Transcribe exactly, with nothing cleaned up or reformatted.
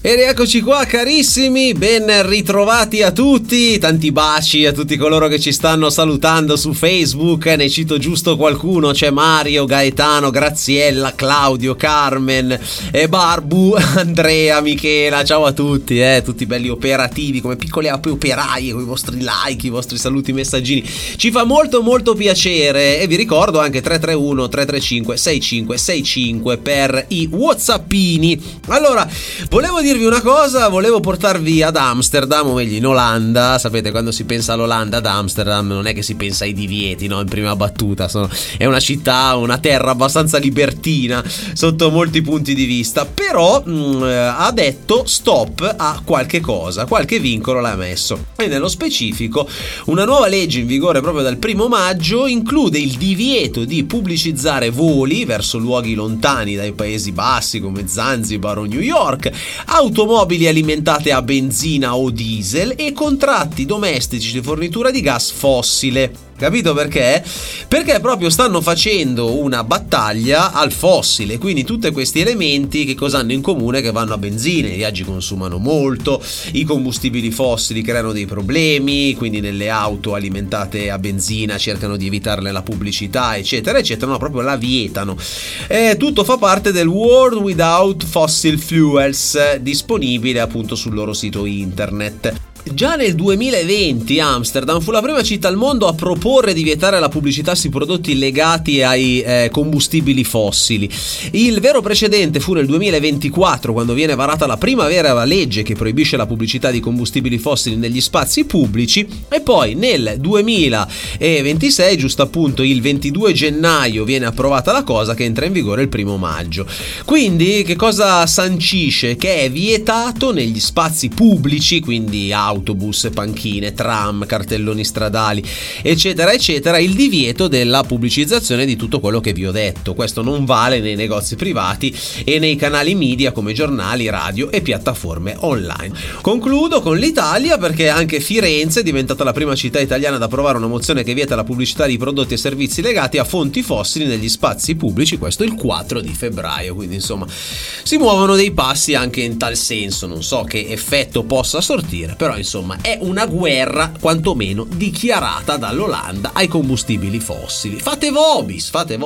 E rieccoci qua carissimi, ben ritrovati a tutti, tanti baci a tutti coloro che ci stanno salutando su Facebook, ne cito giusto qualcuno, c'è Mario, Gaetano, Graziella, Claudio, Carmen, e Barbu, Andrea, Michela, ciao a tutti, eh, tutti belli operativi come piccoli operai con i vostri like, i vostri saluti, messaggini, ci fa molto molto piacere e vi ricordo anche tre tre uno tre tre cinque sei cinque sei cinque per i whatsappini. Allora, volevo dirvi una cosa, volevo portarvi ad Amsterdam, o meglio in Olanda. Sapete, quando si pensa all'Olanda, ad Amsterdam non è che si pensa ai divieti, no? In prima battuta sono, è una città, una terra abbastanza libertina sotto molti punti di vista, però mh, ha detto stop a qualche cosa, qualche vincolo l'ha messo, e nello specifico una nuova legge in vigore proprio dal primo maggio include il divieto di pubblicizzare voli verso luoghi lontani dai Paesi Bassi come Zanzibar o New York, automobili alimentate a benzina o diesel e contratti domestici di fornitura di gas fossile. Capito perché? Perché proprio stanno facendo una battaglia al fossile, quindi tutti questi elementi che cosa hanno in comune? Che vanno a benzina, i viaggi consumano molto, i combustibili fossili creano dei problemi, quindi nelle auto alimentate a benzina cercano di evitarne la pubblicità, eccetera, eccetera, no, proprio la vietano. Eh, tutto fa parte del World Without Fossil Fuels, disponibile appunto sul loro sito internet. Già nel duemilaventi Amsterdam fu la prima città al mondo a proporre di vietare la pubblicità sui prodotti legati ai eh, combustibili fossili. Il vero precedente fu nel duemilaventiquattro, quando viene varata la prima vera legge che proibisce la pubblicità di combustibili fossili negli spazi pubblici, e poi nel duemilaventisei, giusto appunto il ventidue gennaio, viene approvata la cosa che entra in vigore il primo maggio. Quindi che cosa sancisce? Che è vietato negli spazi pubblici, quindi auto, autobus, panchine, tram, cartelloni stradali, eccetera eccetera, il divieto della pubblicizzazione di tutto quello che vi ho detto. Questo non vale nei negozi privati e nei canali media come giornali, radio e piattaforme online. Concludo con l'Italia, perché anche Firenze è diventata la prima città italiana ad approvare una mozione che vieta la pubblicità di prodotti e servizi legati a fonti fossili negli spazi pubblici, questo il quattro di febbraio, quindi insomma si muovono dei passi anche in tal senso. Non so che effetto possa sortire, però insomma è una guerra quantomeno dichiarata dall'Olanda ai combustibili fossili. Fate vobis, fate vobis.